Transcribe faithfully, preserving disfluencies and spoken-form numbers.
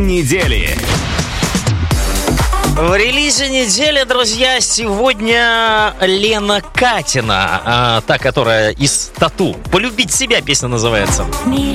недели. В релизе недели, друзья, сегодня Лена Катина, а, та, которая из «Тату». «Полюбить себя» песня называется.